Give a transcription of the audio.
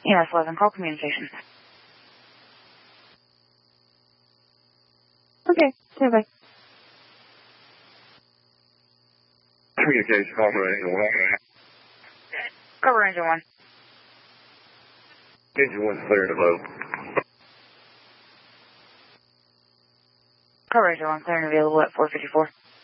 EMS 11, call communications. Okay, bye bye. Communication, call for Angel 1. Cover engine 1. Engine 1's clear to low. Cover engine 1, clear and available at 454.